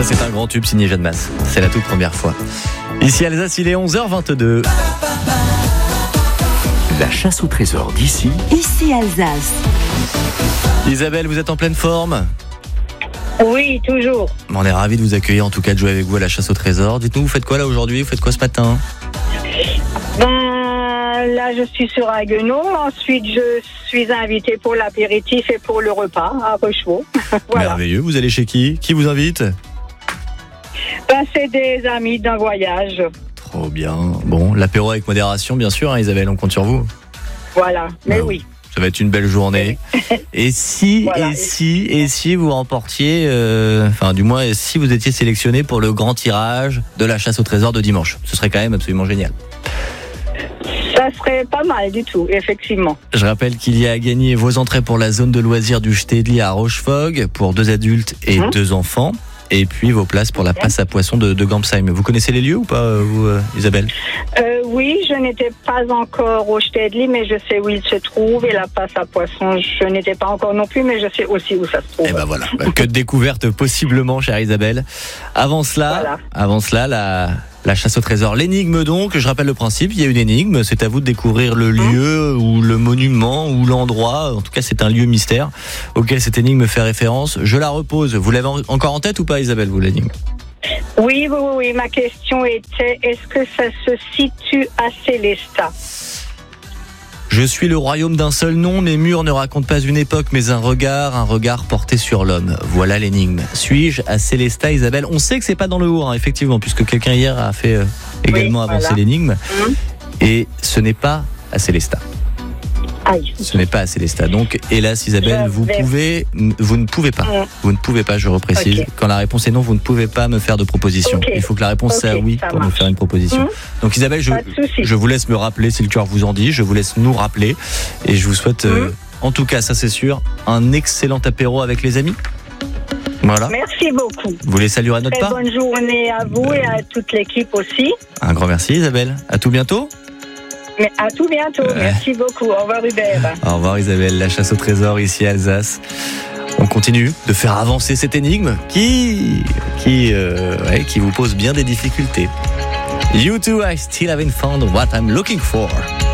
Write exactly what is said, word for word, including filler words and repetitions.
Ça, c'est un grand tube signé Jeanne Masse. C'est la toute première fois. Ici Alsace, il est onze heures vingt-deux. La chasse au trésor d'ici. Ici Alsace. Isabelle, vous êtes en pleine forme ? Oui, toujours. On est ravis de vous accueillir, en tout cas de jouer avec vous à la chasse au trésor. Dites-nous, vous faites quoi là aujourd'hui ? Vous faites quoi ce matin ? Ben, là, je suis sur Haguenau. Ensuite, je suis invitée pour l'apéritif et pour le repas à Rochevaux. Voilà. Merveilleux. Vous allez chez qui ? Qui vous invite ? Ben, c'est des amis d'un voyage. Trop bien. Bon, l'apéro avec modération, bien sûr, hein, Isabelle, on compte sur vous. Voilà, mais Ah, oui. Ça va être une belle journée. Et si, Voilà. et si, et si vous remportiez, euh, enfin, du moins, si vous étiez sélectionné pour le grand tirage de la chasse au trésor de dimanche, ce serait quand même absolument génial. Ça serait pas mal du tout, effectivement. Je rappelle qu'il y a à gagner vos entrées pour la zone de loisirs du Stedli à Rochefog pour deux adultes et Mmh. deux enfants. Et puis vos places pour la passe à poissons de, de Gampsheim. Vous connaissez les lieux ou pas, vous, euh, Isabelle ? Euh, oui, je n'étais pas encore au Stedli, mais je sais où il se trouve. Et la passe à poisson, je n'étais pas encore non plus, mais je sais aussi où ça se trouve. Eh ben voilà, que de découvertes possiblement, chère Isabelle. Avant cela, Voilà. avant cela, la, la chasse au trésor, l'énigme donc. Je rappelle le principe, il y a une énigme. C'est à vous de découvrir le lieu ou le monument ou l'endroit. En tout cas, c'est un lieu mystère auquel cette énigme fait référence. Je la repose. Vous l'avez en- encore en tête ou pas, Isabelle, vous, l'énigme ? Oui, oui, oui, oui. Ma question était, est-ce que ça se situe à Célestat ? Je suis le royaume d'un seul nom, mes murs ne racontent pas une époque, mais un regard, un regard porté sur l'homme. Voilà l'énigme. Suis-je à Célestat, Isabelle ? On sait que c'est pas dans le Haut, hein, effectivement, puisque quelqu'un hier a fait euh, également Oui, avancer voilà. l'énigme. Mmh. Et ce n'est pas à Célestat. Aïe. Ce n'est pas à Célestat. Donc, hélas, Isabelle, Je vous vais- pouvez, vous ne pouvez pas. Mmh. Vous ne pouvez pas, je reprécise. Ok. Quand la réponse est non, vous ne pouvez pas me faire de proposition. Ok. Il faut que la réponse soit Ok, oui ça pour me marche. faire une proposition. Mmh. Donc, Isabelle, je, Pas de souci. je vous laisse me rappeler si le cœur vous en dit. Je vous laisse nous rappeler. Et je vous souhaite, euh, Mmh. en tout cas, ça c'est sûr, un excellent apéro avec les amis. Voilà. Merci beaucoup. Vous les saluez à notre Très part. bonne journée à vous et à toute l'équipe aussi. Un grand merci, Isabelle. À tout bientôt. Mais à tout bientôt. Ouais. Merci beaucoup. Au revoir, Hubert. Au revoir, Isabelle. La chasse au trésor ici à Alsace. On continue de faire avancer cette énigme qui, qui, euh, ouais, qui vous pose bien des difficultés. You too, I still haven't found what I'm looking for.